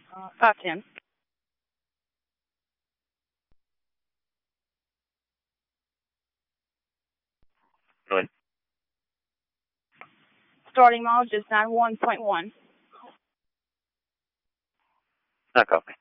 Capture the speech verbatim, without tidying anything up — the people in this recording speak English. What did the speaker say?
Uh, five ten. Good. Starting mileage is ninety-one point one. Not copy.